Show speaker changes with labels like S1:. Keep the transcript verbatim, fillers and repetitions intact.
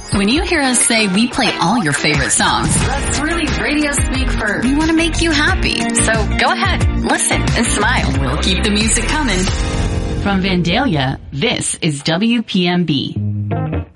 S1: When you hear us say we play all your favorite songs, that's really radio speak for we want to make you happy. So go ahead, listen, and smile. We'll keep the music coming. From Vandalia, this is W P M B.